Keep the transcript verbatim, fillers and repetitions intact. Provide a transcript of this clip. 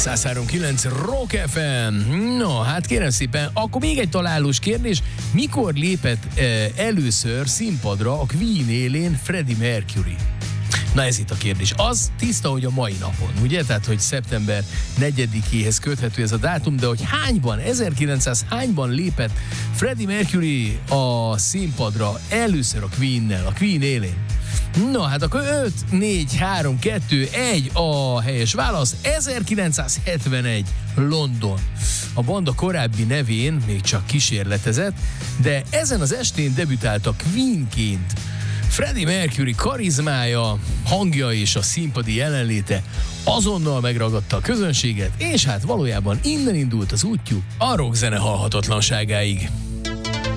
száz három kilenc Rock ef em. No, hát kérem szépen, akkor még egy találós kérdés. Mikor lépett eh, először színpadra a Queen élén Freddie Mercury? Na ez itt a kérdés. Az tiszta, hogy a mai napon, ugye? Tehát, hogy szeptember negyedikéhez köthető ez a dátum, de hogy hányban, ezerkilencszáz hányban lépett Freddie Mercury a színpadra először a Queen-nel, a Queen élén? Na hát akkor öt, négy, három, kettő, egy a helyes válasz. ezerkilencszázhetvenegy London. A banda korábbi nevén még csak kísérletezett, de ezen az estén debütált a Queenként. Freddie Mercury karizmája, hangja és a színpadi jelenléte azonnal megragadta a közönséget, és hát valójában innen indult az útjuk a rockzene halhatatlanságáig.